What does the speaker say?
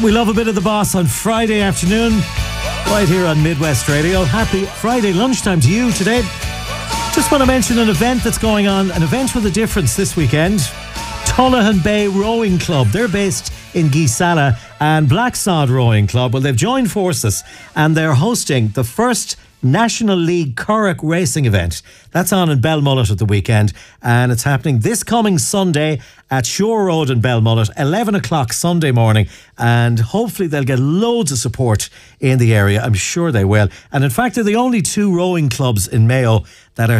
We love a bit of the boss on Friday afternoon, right here on Midwest Radio. Happy Friday lunchtime to you today. Just want to mention an event that's going on, an event with a difference this weekend. Tullahan Bay Rowing Club. They're based in Geesala, and Blacksod Rowing Club, well, they've joined forces and they're hosting the first National League Curragh racing event. That's on in Belmullet at the weekend, and it's happening this coming Sunday at Shore Road in Belmullet, 11 o'clock Sunday morning, and hopefully they'll get loads of support in the area. I'm sure they will. And in fact, they're the only two rowing clubs in Mayo that are